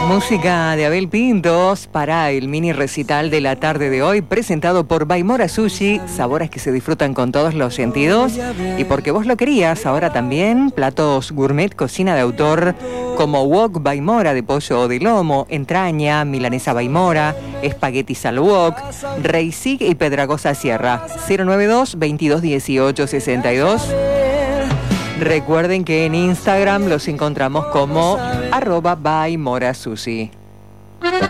música de Abel Pintos para el mini recital de la tarde de hoy, presentado por Baimora Sushi, sabores que se disfrutan con todos los sentidos. Y porque vos lo querías, ahora también platos gourmet, cocina de autor, como wok Baimora de pollo o de lomo, entraña, milanesa Baimora, espaguetis al wok, reisig y pedragosa sierra. 092 22 18 62. Recuerden que en Instagram los encontramos como @baimorasushi.